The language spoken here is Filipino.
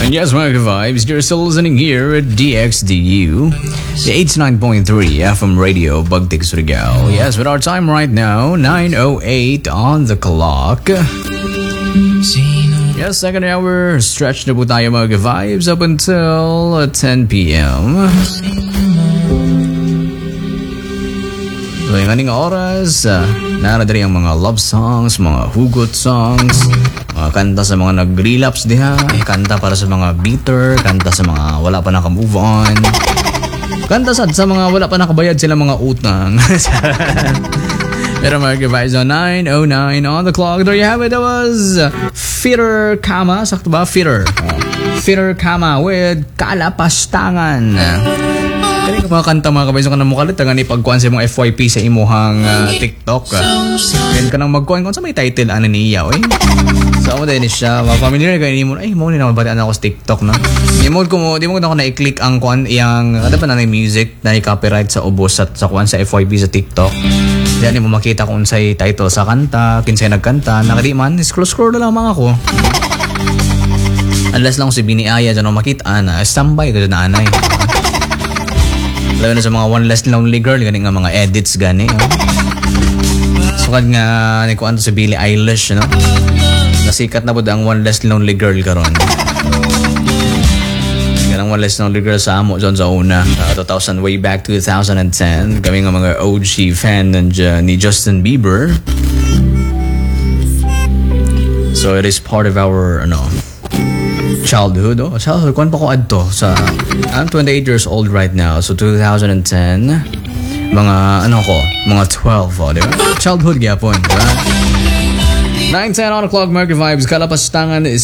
And yes, mga vibes, you're still listening here at DXDU, the 89.3 FM radio, Bagtig Surigao. Yes, with our time right now, 9:08 on the clock. Yes, second hour, stretch na po tayo mga vibes up until 10 p.m. So yung aning oras, naradari ang mga love songs, mga hugot songs, mga kanta sa mga nag-relapse diha, kanta para sa mga bitter, kanta sa mga wala pa naka-move on, kanta sa mga wala pa nakabayad sila mga utang. Pero mga vibes on 9:09 on the clock. There you have it. That was Fitter Kama. Sakto ba? Fitter Kama with Kalapastangan. Kani ka mga kanta mga kabayso ka na mukalit nga ni pagkuhan sa mga FYP sa imuhang TikTok. Then ka nang magkuhan kung sa may title ano niya, oy. So ako din siya, familiar ka ni mo. Ay, mo ni na mabatian ako sa TikTok no. Di mo ko na i-click ang kuan iyang kada pa na music na copyright sa ubos at sa kuan sa FYP sa TikTok. Diyan mo makita kung say title sa kanta, kinsay nagkanta, nakadi man scroll na lang mga ko. Unless lang si Bini Aya dyan makita na standby ko na anay. Lalo na sa mga One Less Lonely Girl, gani nga mga edits gani. Sukad nga ni kuan si Billie Eilish, no? Nasikat na po ang One Less Lonely Girl karon. Ganang One Less Lonely Girl sa amo dyan sa una. 2000 way back 2010. Kami nga mga OG fan ni Justin Bieber. So it is part of our childhood. Childhood. Kuan pa ko adto sa I'm 28 years old right now. So 2010 mga mga 12 di ba? Childhood gyapon, di ba? 9:10 on the clock, Mercury Vibes. Kalapastangan is